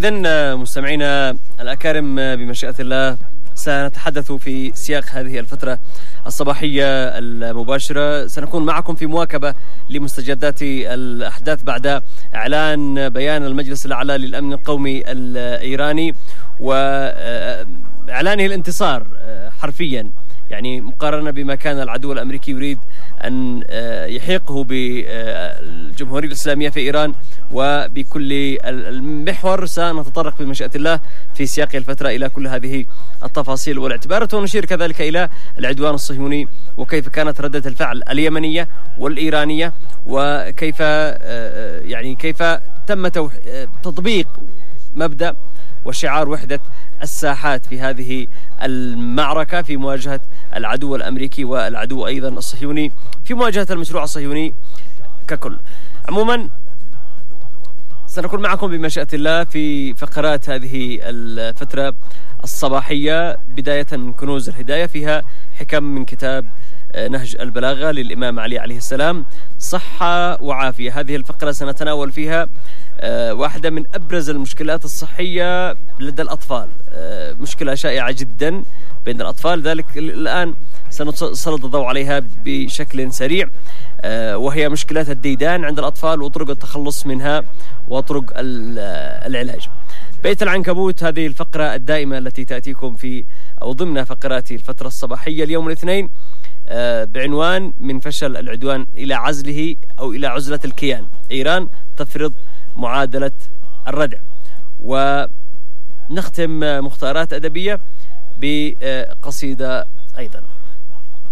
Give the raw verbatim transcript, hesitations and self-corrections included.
إذن مستمعينا الأكارم بمشيئة الله سنتحدث في سياق هذه الفترة الصباحية المباشرة. سنكون معكم في مواكبة لمستجدات الأحداث بعد إعلان بيان المجلس الأعلى للأمن القومي الإيراني وإعلانه الانتصار حرفيا، يعني مقارنة بما كان العدو الأمريكي يريد أن يحيقه بالجمهورية الإسلامية في إيران وبكل المحور. سنتطرق بمشيئة الله في سياق الفترة إلى كل هذه التفاصيل والاعتبارات، ونشير كذلك إلى العدوان الصهيوني وكيف كانت ردة الفعل اليمنية والإيرانية، وكيف يعني كيف تم تطبيق مبدأ وشعار وحدة الساحات في هذه المعركة في مواجهة العدو الأمريكي والعدو أيضا الصهيوني في مواجهة المشروع الصهيوني ككل. عموما سنكون معكم بمشيئة الله في فقرات هذه الفترة الصباحية، بداية من كنوز الهداية فيها حكم من كتاب نهج البلاغة للإمام علي عليه السلام، صحة وعافية. هذه الفقرة سنتناول فيها واحدة من أبرز المشكلات الصحية لدى الأطفال، مشكلة شائعة جدا بين الأطفال، ذلك الآن سنسلط الضوء عليها بشكل سريع، وهي مشكلات الديدان عند الأطفال وطرق التخلص منها وطرق العلاج. بيت العنكبوت هذه الفقرة الدائمة التي تأتيكم في أو ضمن فقرات الفترة الصباحية اليوم الاثنين بعنوان من فشل العدوان إلى عزله أو إلى عزلة الكيان، إيران تفرض معادلة الردع. ونختم مختارات أدبية بقصيدة أيضا.